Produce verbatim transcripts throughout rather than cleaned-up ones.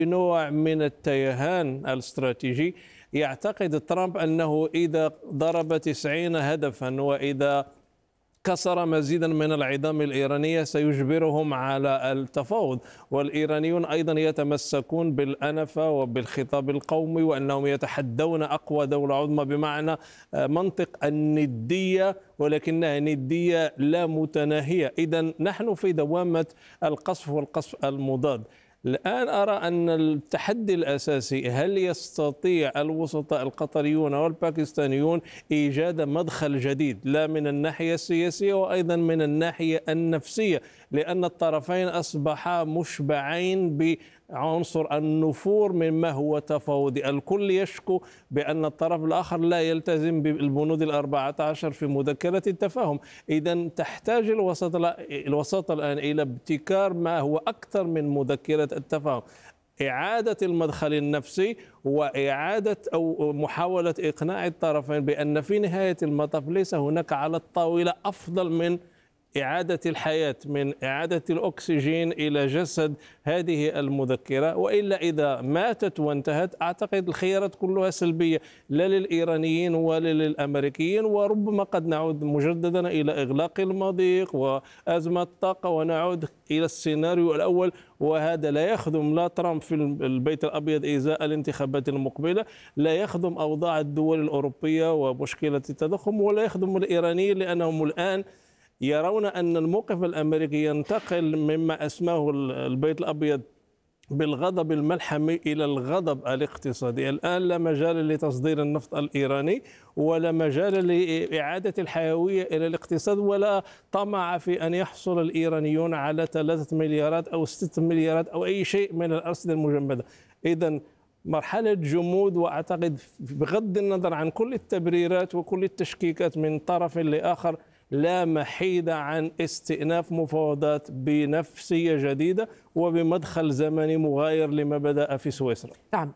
نوع من التيهان الاستراتيجي. يعتقد ترامب أنه إذا ضرب تسعين هدفا وإذا كسر مزيدا من العظام الإيرانية سيجبرهم على التفاوض، والإيرانيون أيضا يتمسكون بالأنفة وبالخطاب القومي وأنهم يتحدون أقوى دولة عظمى، بمعنى منطق الندية، ولكنها ندية لا متناهية. إذن نحن في دوامة القصف والقصف المضاد. الآن أرى أن التحدي الأساسي هل يستطيع الوسطاء القطريون والباكستانيون إيجاد مدخل جديد، لا من الناحية السياسية وأيضا من الناحية النفسية، لأن الطرفين أصبحا مشبعين بعنصر النفور مما هو تفاوضي. الكل يشكو بأن الطرف الآخر لا يلتزم بالبنود الأربعة عشر في مذكرة التفاهم. إذا تحتاج الوسط الوسط الآن إلى ابتكار ما هو أكثر من مذكرة التفاهم، إعادة المدخل النفسي وإعادة أو محاولة إقناع الطرفين بأن في نهاية المطاف ليس هناك على الطاولة أفضل من إعادة الحياة، من إعادة الأكسجين إلى جسد هذه المذكرة، وإلا إذا ماتت وانتهت أعتقد الخيارات كلها سلبية، لا للإيرانيين ولا للأمريكيين، وربما قد نعود مجددا إلى إغلاق المضيق وأزمة الطاقة ونعود إلى السيناريو الأول، وهذا لا يخدم لا ترامب في البيت الأبيض إزاء الانتخابات المقبلة، لا يخدم أوضاع الدول الأوروبية ومشكلة التضخم، ولا يخدم الإيرانيين لأنهم الآن يرون أن الموقف الأمريكي ينتقل مما أسماه البيت الأبيض بالغضب الملحمي إلى الغضب الاقتصادي. الآن لا مجال لتصدير النفط الإيراني ولا مجال لإعادة الحيوية إلى الاقتصاد، ولا طمع في أن يحصل الإيرانيون على ثلاثة مليارات أو ستة مليارات أو أي شيء من الأرصدة المجمدة. إذن مرحلة جمود، وأعتقد بغض النظر عن كل التبريرات وكل التشكيكات من طرف لآخر لا محيد عن استئناف مفاوضات بنفسية جديدة وبمدخل زمني مغاير لما بدأ في سويسرا. نعم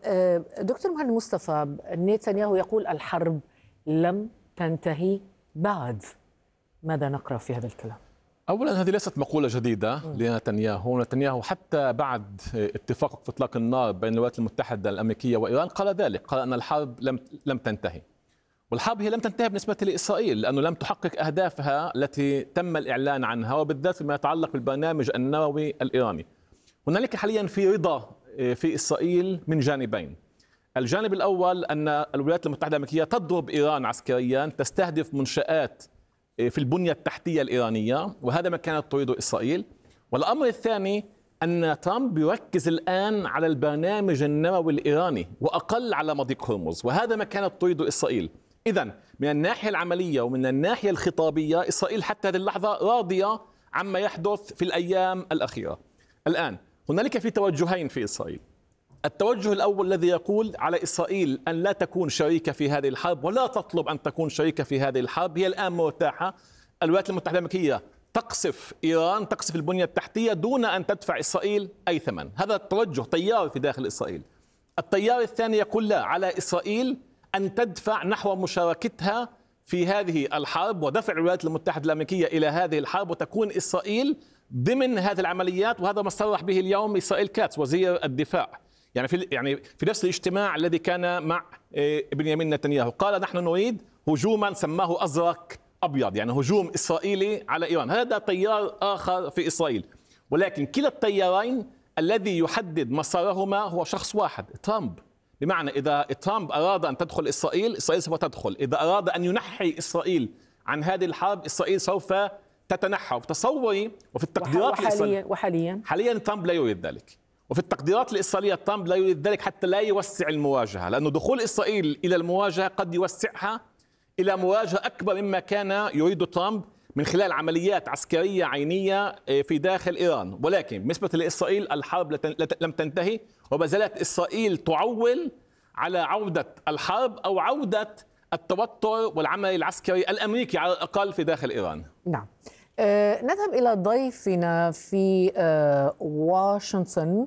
دكتور مهند مصطفى، نتنياهو يقول الحرب لم تنتهي بعد، ماذا نقرأ في هذا الكلام؟ أولا هذه ليست مقولة جديدة لنتنياهو. نتنياهو حتى بعد اتفاق اطلاق النار بين الولايات المتحدة الأمريكية وإيران قال ذلك، قال أن الحرب لم لم تنتهي، والحرب هي لم تنتهي بالنسبة لإسرائيل لأنه لم تحقق أهدافها التي تم الإعلان عنها، وبالذات فيما يتعلق بالبرنامج النووي الإيراني. هنالك حاليا في رضا في إسرائيل من جانبين. الجانب الأول أن الولايات المتحدة الأمريكية تضرب إيران عسكريا، تستهدف منشآت في البنية التحتية الإيرانية، وهذا ما كانت تريده إسرائيل. والأمر الثاني أن ترامب يركز الآن على البرنامج النووي الإيراني وأقل على مضيق هرمز، وهذا ما كانت تريده إسرائيل. إذن من الناحية العملية ومن الناحية الخطابية إسرائيل حتى هذه اللحظة راضية عما يحدث في الأيام الأخيرة. الآن هنالك في توجهين في إسرائيل. التوجه الأول الذي يقول على إسرائيل أن لا تكون شريكة في هذه الحرب ولا تطلب أن تكون شريكة في هذه الحرب، هي الآن مرتاحة. الولايات المتحدة الأمريكية تقصف إيران، تقصف البنية التحتية دون أن تدفع إسرائيل أي ثمن. هذا التوجه تيار في داخل إسرائيل. التيار الثاني يقول لا، على إسرائيل أن تدفع نحو مشاركتها في هذه الحرب ودفع الولايات المتحدة الأمريكية إلى هذه الحرب، وتكون إسرائيل ضمن هذه العمليات. وهذا ما صرح به اليوم إسرائيل كاتس وزير الدفاع، يعني في يعني في نفس الاجتماع الذي كان مع بنيامين نتنياهو، قال نحن نريد هجوما سماه أزرق أبيض، يعني هجوم إسرائيلي على إيران. هذا تيار آخر في إسرائيل، ولكن كلا التيارين الذي يحدد مسارهما هو شخص واحد، ترامب. بمعنى إذا ترامب أراد أن تدخل إسرائيل، إسرائيل سوف تدخل. إذا أراد أن ينحي إسرائيل عن هذه الحرب، إسرائيل سوف تتنحى. وفي تصوري وفي التقديرات وحاليا وحاليا حاليا ترامب لا يريد ذلك، وفي التقديرات الإسرائيلية ترامب لا يريد ذلك حتى لا يوسع المواجهة، لأنه دخول إسرائيل إلى المواجهة قد يوسعها إلى مواجهة أكبر مما كان يريد ترامب من خلال عمليات عسكرية عينية في داخل إيران. ولكن بالنسبة لإسرائيل الحرب لم تنتهي، وما زالت إسرائيل تعول على عودة الحرب أو عودة التوتر والعمل العسكري الأمريكي على الأقل في داخل إيران. نعم. آه نذهب إلى ضيفنا في آه واشنطن،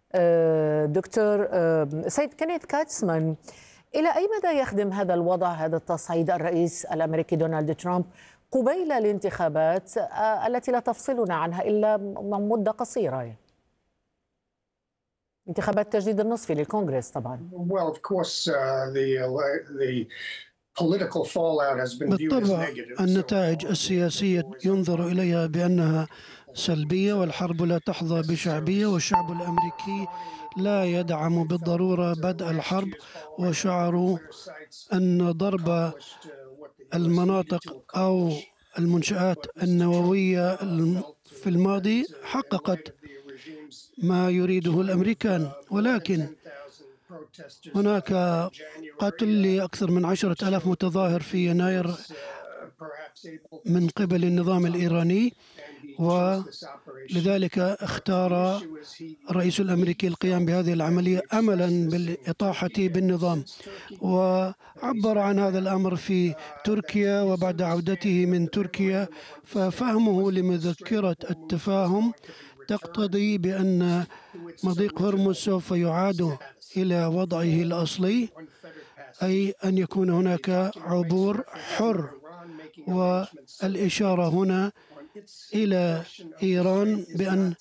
آه دكتور آه سيد كينيث كاتسمان. إلى أي مدى يخدم هذا الوضع، هذا التصعيد الرئيس الأمريكي دونالد ترامب قبيل الانتخابات التي لا تفصلنا عنها إلا مدة قصيرة؟ انتخابات تجديد النصفي للكونغرس طبعا. بالطبع النتائج السياسية ينظر إليها بأنها سلبية، والحرب لا تحظى بشعبية، والشعب الأمريكي لا يدعم بالضرورة بدء الحرب، وشعروا أن ضرب المناطق أو المنشآت النووية في الماضي حققت ما يريده الأمريكان. ولكن هناك قتل لأكثر من عشرة ألاف متظاهر في يناير من قبل النظام الإيراني، ولذلك اختار الرئيس الأمريكي القيام بهذه العملية أملا بالإطاحة بالنظام، وعبر عن هذا الأمر في تركيا وبعد عودته من تركيا. ففهمه لمذكرة التفاهم تقتضي بأن مضيق هرمز سوف يعاد إلى وضعه الأصلي، أي أن يكون هناك عبور حر. والإشارة هنا إلى إيران بأن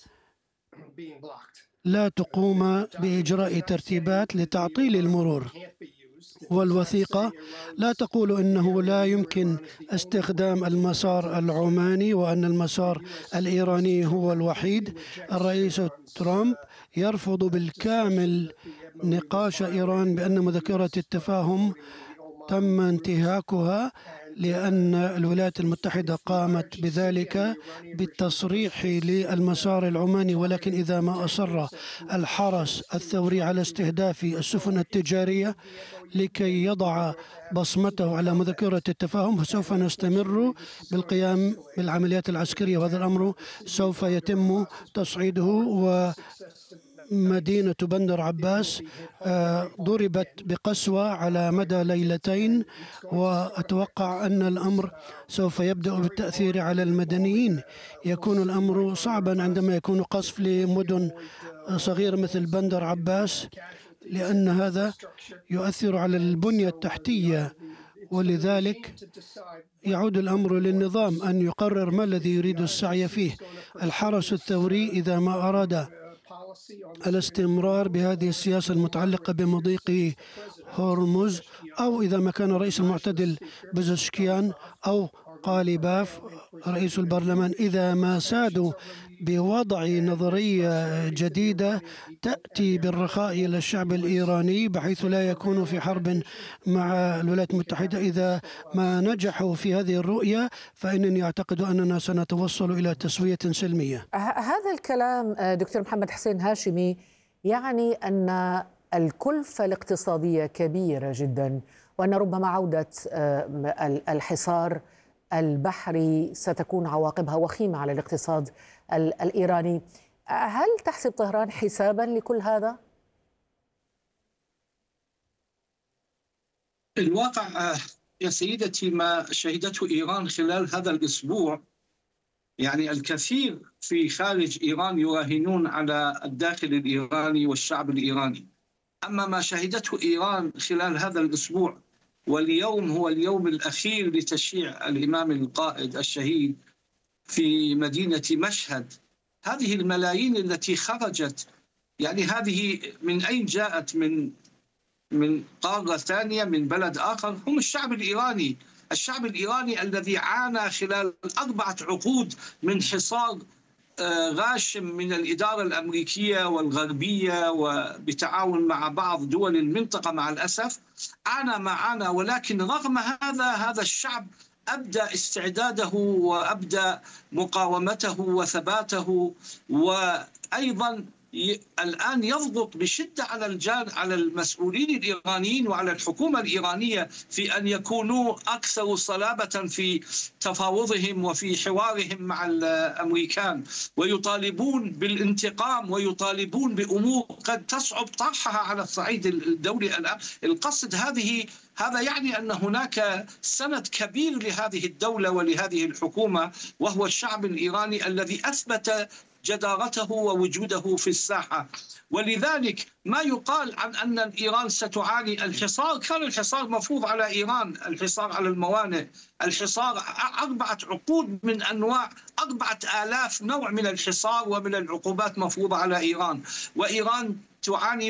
لا تقوم بإجراء ترتيبات لتعطيل المرور، والوثيقة لا تقول إنه لا يمكن استخدام المسار العماني وأن المسار الإيراني هو الوحيد. الرئيس ترامب يرفض بالكامل نقاش إيران بأن مذكرة التفاهم تم انتهاكها، لأن الولايات المتحدة قامت بذلك بالتصريح للمسار العماني. ولكن إذا ما أصر الحرس الثوري على استهداف السفن التجارية لكي يضع بصمته على مذكرة التفاهم، فسوف نستمر بالقيام بالعمليات العسكرية، وهذا الأمر سوف يتم تصعيده. و مدينة بندر عباس ضربت بقسوة على مدى ليلتين، وأتوقع أن الأمر سوف يبدأ بالتأثير على المدنيين. يكون الأمر صعبا عندما يكون قصف لمدن صغيرة مثل بندر عباس، لأن هذا يؤثر على البنية التحتية، ولذلك يعود الأمر للنظام أن يقرر ما الذي يريد السعي فيه. الحرس الثوري إذا ما أراد الاستمرار بهذه السياسة المتعلقة بمضيق هرمز، أو إذا ما كان الرئيس المعتدل بزشكيان أو قاليباف رئيس البرلمان إذا ما سادوا بوضع نظرية جديدة تأتي بالرخاء إلى الشعب الإيراني بحيث لا يكون في حرب مع الولايات المتحدة، إذا ما نجحوا في هذه الرؤية فإنني أعتقد أننا سنتوصل إلى تسوية سلمية. هذا الكلام دكتور محمد حسين هاشمي يعني أن الكلفة الاقتصادية كبيرة جدا، وأن ربما عودة الحصار البحري ستكون عواقبها وخيمة على الاقتصاد الإيراني. هل تحسب طهران حسابا لكل هذا؟ الواقع يا سيدتي ما شهدته إيران خلال هذا الأسبوع، يعني الكثير في خارج إيران يراهنون على الداخل الإيراني والشعب الإيراني. أما ما شهدته إيران خلال هذا الأسبوع، واليوم هو اليوم الأخير لتشييع الإمام القائد الشهيد في مدينة مشهد، هذه الملايين التي خرجت، يعني هذه من أين جاءت؟ من من قارة ثانية، من بلد آخر، هم الشعب الإيراني. الشعب الإيراني الذي عانى خلال أربعة عقود من حصار غاشم من الإدارة الأمريكية والغربية وبتعاون مع بعض دول المنطقة مع الأسف، عانى ما عانى. ولكن رغم هذا هذا الشعب أبدى استعداده وأبدى مقاومته وثباته، وأيضا الآن يضغط بشدة على الجان على المسؤولين الإيرانيين وعلى الحكومة الإيرانية في أن يكونوا أكثر صلابة في تفاوضهم وفي حوارهم مع الأمريكان، ويطالبون بالانتقام ويطالبون بأمور قد تصعب طرحها على الصعيد الدولي الآن. القصد هذه هذا يعني أن هناك سند كبير لهذه الدولة ولهذه الحكومة، وهو الشعب الإيراني الذي أثبت جدارته ووجوده في الساحة. ولذلك ما يقال عن أن إيران ستعاني الحصار، كان الحصار مفروض على إيران، الحصار على الموانئ، الحصار أربعة عقود من أنواع، أربعة آلاف نوع من الحصار ومن العقوبات مفروضة على إيران، وإيران تعاني